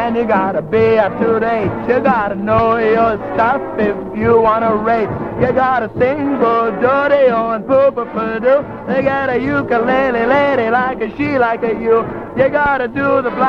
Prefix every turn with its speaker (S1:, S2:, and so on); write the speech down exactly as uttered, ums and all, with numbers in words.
S1: And you gotta be up to date. You gotta know your stuff if you wanna rate. You gotta sing for dirty and poo poo poo doo. You got a ukulele lady like a she like a you. You gotta do the black.